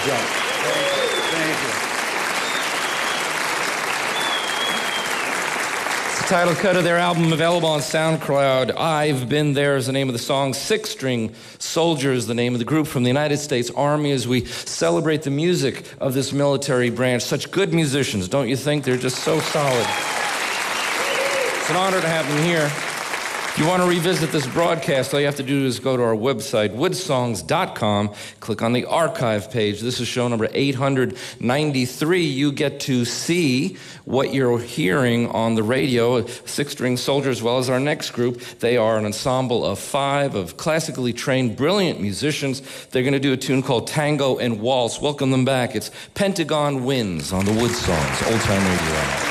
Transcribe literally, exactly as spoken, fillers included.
job. Thank you. Thank you. Title cut of their album available on SoundCloud. I've Been There is the name of the song. Six String Soldiers, the name of the group from the United States Army, as we celebrate the music of this military branch. Such good musicians, don't you think? They're just so solid. It's an honor to have them here. If you want to revisit this broadcast, all you have to do is go to our website, wood songs dot com, click on the archive page. This is show number eight hundred ninety-three. You get to see what you're hearing on the radio, Six String Soldiers, as well as our next group. They are an ensemble of five of classically trained, brilliant musicians. They're going to do a tune called Tango and Waltz. Welcome them back. It's Pentagon Winds on the Wood Songs, Old Time Radio.